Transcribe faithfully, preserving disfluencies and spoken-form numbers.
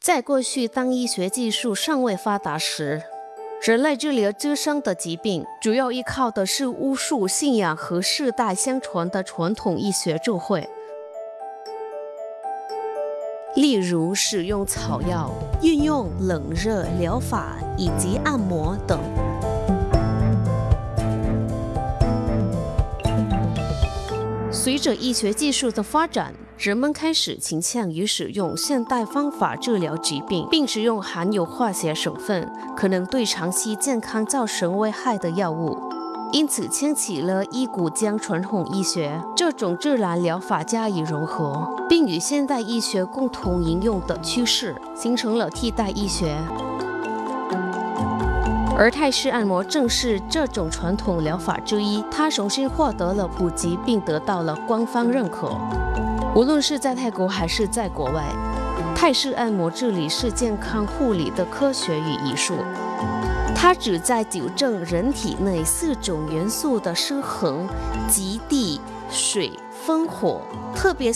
在过去，当医学技术尚未发达时，人类治疗自身的疾病，主要依靠的是巫术、信仰和世代相传的传统医学智慧，例如使用草药、运用冷热疗法以及按摩等。随着医学技术的发展，人们开始倾向于使用现代方法治疗疾病，并使用含有化学成分、可能对长期健康造成危害的药物。因此，牵起了医骨将传统医学这种自然疗法加以融合，并与现代医学共同应用的趋势，形成了替代医学。而泰式按摩正是这种传统疗法之一，它重新获得了普及，并得到了官方认可。无论是在泰国还是在国外，泰式按摩治理是健康护理的科学与艺术。它旨在纠正人体内四种元素的失衡：即地、水、风、火，特别